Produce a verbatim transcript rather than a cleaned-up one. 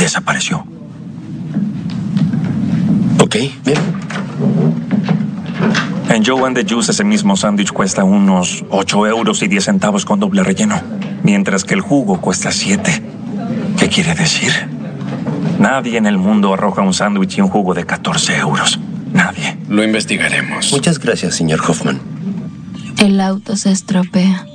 desapareció. Ok, bien. En Joe and the Juice ese mismo sándwich cuesta unos ocho euros y diez centavos con doble relleno, mientras que el jugo cuesta siete. ¿Qué quiere decir? Nadie en el mundo arroja un sándwich y un jugo de catorce euros. Nadie. Lo investigaremos. Muchas gracias, señor Hoffman. El auto se estropea.